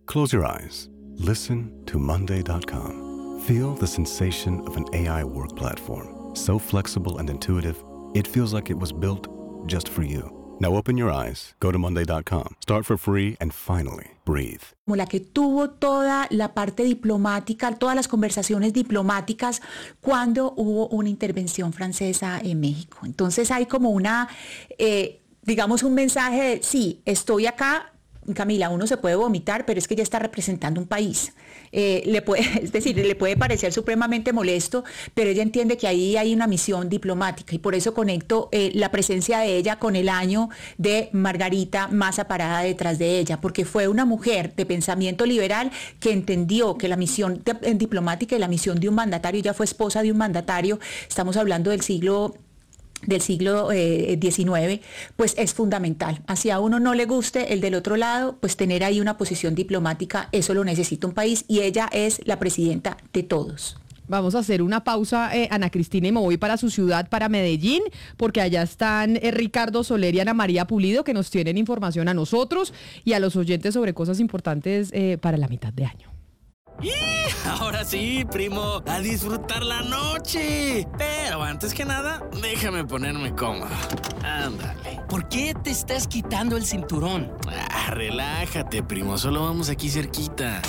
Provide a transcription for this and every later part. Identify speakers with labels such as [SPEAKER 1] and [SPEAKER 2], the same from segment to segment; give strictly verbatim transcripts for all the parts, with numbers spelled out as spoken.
[SPEAKER 1] Close your eyes. Listen to Monday dot com. Feel the sensation of an A I work platform. So flexible and intuitive, it feels like it was built just for you. Now open your eyes, go to Monday dot com, start for free, and finally, breathe.
[SPEAKER 2] Como la que tuvo toda la parte diplomática, todas las conversaciones diplomáticas cuando hubo una intervención francesa en México. Entonces hay como una, eh, digamos, un mensaje de, sí, estoy acá. Camila, uno se puede vomitar, pero es que ella está representando un país. Eh, le puede, es decir, le puede parecer supremamente molesto, pero ella entiende que ahí hay una misión diplomática y por eso conecto eh, la presencia de ella con el año de Margarita Maza parada detrás de ella, porque fue una mujer de pensamiento liberal que entendió que la misión de, diplomática y la misión de un mandatario, ella fue esposa de un mandatario, estamos hablando del siglo del siglo eh, diecinueve, pues es fundamental. Así a uno no le guste el del otro lado, pues tener ahí una posición diplomática, eso lo necesita un país y ella es la presidenta de todos.
[SPEAKER 3] Vamos a hacer una pausa, eh, Ana Cristina, y me voy para su ciudad, para Medellín, porque allá están eh, Ricardo Soler y Ana María Pulido, que nos tienen información a nosotros y a los oyentes sobre cosas importantes eh, para la mitad de año.
[SPEAKER 4] ¡Y! Ahora sí, primo, a disfrutar la noche. Pero antes que nada, déjame ponerme cómodo. Ándale.
[SPEAKER 5] ¿Por qué te estás quitando el cinturón?
[SPEAKER 4] Ah, relájate, primo, solo vamos aquí cerquita.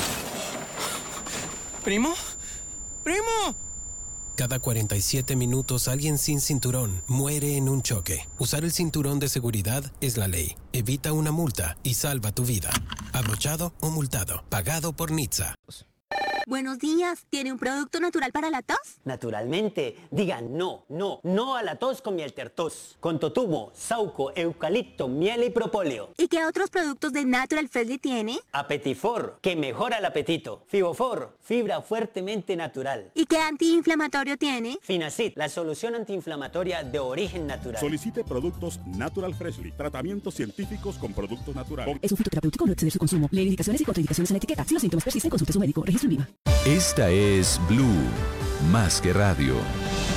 [SPEAKER 5] ¿Primo? ¡Primo!
[SPEAKER 6] Cada cuarenta y siete minutos alguien sin cinturón muere en un choque. Usar el cinturón de seguridad es la ley. Evita una multa y salva tu vida. Abrochado o multado. Pagado por Nizza.
[SPEAKER 7] Buenos días, ¿tiene un producto natural para la tos?
[SPEAKER 8] Naturalmente, digan no, no, no a la tos con miel tertos. Con totumo, sauco, eucalipto, miel y propóleo.
[SPEAKER 7] ¿Y qué otros productos de Natural Freshly tiene?
[SPEAKER 8] Apetifor, que mejora el apetito. Fibofor, fibra fuertemente natural.
[SPEAKER 7] ¿Y qué antiinflamatorio tiene?
[SPEAKER 8] Finacid, la solución antiinflamatoria de origen natural.
[SPEAKER 9] Solicite productos Natural Freshly, tratamientos científicos con productos naturales.
[SPEAKER 10] Es un fitoterapéutico, no exceder su consumo. Lee indicaciones y contraindicaciones en la etiqueta. Si los síntomas persisten, consulte a su médico. Registro en Viva.
[SPEAKER 11] Esta es Blue, más que radio.